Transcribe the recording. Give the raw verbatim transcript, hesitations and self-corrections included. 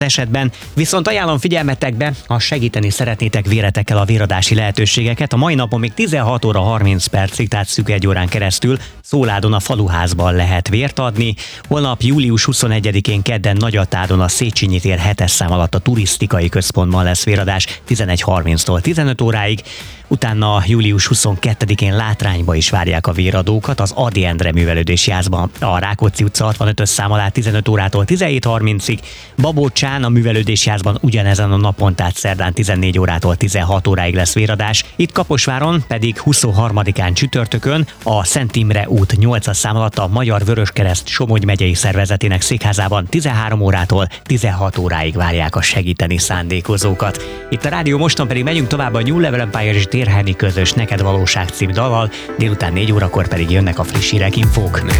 esetben, viszont ajánlom figyelmetekbe, ha segíteni szeretnétek véretekkel a véradási lehetőségeket, a mai napon még tizenhat óra harminc percig, tehát szűk egy órán keresztül Szóládon a Faluházban lehet vért adni. Holnap július huszonegyedikén kedden Nagyatádon a Széchenyi tér hetes szám alatt a turisztikai központban lesz véradás tizenegy harminctól tizenöt óráig. Utána július huszonkettedikén Látrányba is várják a véradókat az Ady Endre művelődési házban, a Rákóczi utca hatvanötös szám alá tizenöt órától tizenhét harmincig, Babócsán a művelődési házban ugyanezen a napon, tehát szerdán tizennégy órától tizenhat óráig lesz véradás. Itt Kaposváron pedig huszonharmadikán csütörtökön a Szent Imre út nyolcas szám alatt a Magyar Vöröskereszt Somogy megyei szervezetének székházában tizenhárom órától tizenhat óráig várják a segíteni szándékozókat. Itt a Rádió Moston pedig megyünk tovább a New Level Empire és Térhelyi közös Neked Valóság című dallal, délután négy órakor pedig jönnek a friss hírek, infók.